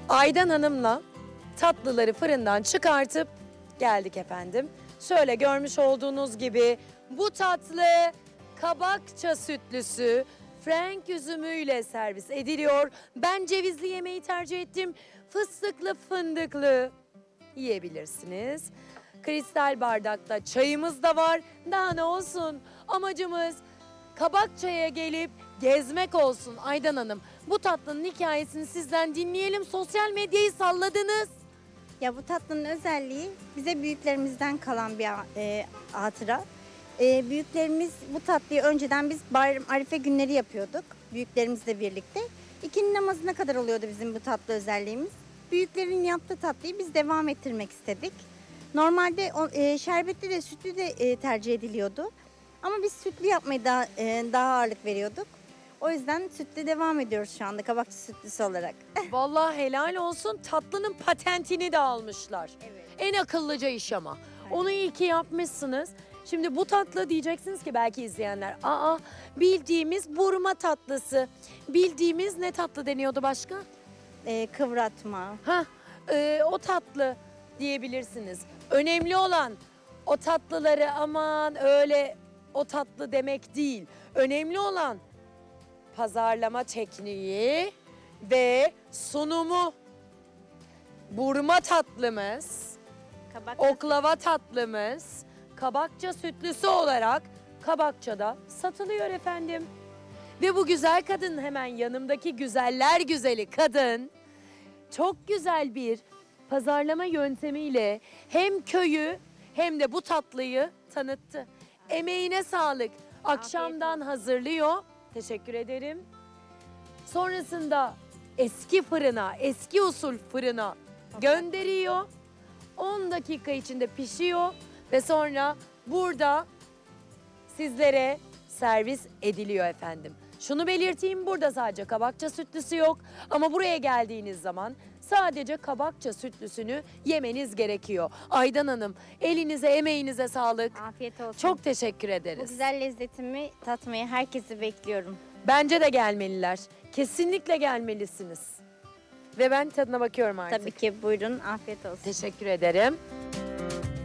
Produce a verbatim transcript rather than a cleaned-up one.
Aydan Hanım'la tatlıları fırından çıkartıp geldik efendim. Şöyle görmüş olduğunuz gibi bu tatlı kabakça sütlüsü Frank üzümüyle servis ediliyor. Ben cevizli yemeği tercih ettim. Fıstıklı fındıklı yiyebilirsiniz. Kristal bardakta çayımız da var. Daha ne olsun? Amacımız Kabakça'ya gelip gezmek olsun Aydan Hanım. Bu tatlının hikayesini sizden dinleyelim. Sosyal medyayı salladınız. Ya bu tatlının özelliği bize büyüklerimizden kalan bir e, hatıra. E, büyüklerimiz bu tatlıyı önceden biz bayram arife günleri yapıyorduk büyüklerimizle birlikte. İkindi namazına kadar oluyordu bizim bu tatlı özelliğimiz. Büyüklerin yaptığı tatlıyı biz devam ettirmek istedik. Normalde o, e, şerbetli de sütlü de e, tercih ediliyordu. Ama biz sütlü yapmayı daha, e, daha ağırlık veriyorduk. O yüzden sütlü devam ediyoruz şu anda kabakçı sütlüsü olarak. Vallahi helal olsun, tatlının patentini de almışlar. Evet. En akıllıca iş ama. Onu iyi ki yapmışsınız. Şimdi bu tatlı diyeceksiniz ki belki izleyenler, aa bildiğimiz burma tatlısı. Bildiğimiz ne tatlı deniyordu başka? E, kıvratma. Hah, e, o tatlı diyebilirsiniz. Önemli olan o tatlıları aman öyle o tatlı demek değil. Önemli olan pazarlama tekniği ve sunumu. Burma tatlımız, Kabakçı oklava tatlımız, kabakça sütlüsü olarak Kabakça'da satılıyor efendim. Ve bu güzel kadın, hemen yanımdaki güzeller güzeli kadın, çok güzel bir pazarlama yöntemiyle hem köyü hem de bu tatlıyı tanıttı. Emeğine sağlık. Akşamdan hazırlıyor. Teşekkür ederim. Sonrasında eski fırına, eski usul fırına gönderiyor. on dakika içinde pişiyor ve sonra burada sizlere servis ediliyor efendim. Şunu belirteyim, burada sadece kabakça sütlüsü yok ama buraya geldiğiniz zaman sadece kabakça sütlüsünü yemeniz gerekiyor. Aydan Hanım, elinize emeğinize sağlık. Afiyet olsun. Çok teşekkür Bu ederiz. güzel lezzetimi tatmaya herkesi bekliyorum. Bence de gelmeliler. Kesinlikle gelmelisiniz. Ve ben tadına bakıyorum artık. Tabii ki, buyurun, afiyet olsun. Teşekkür ederim.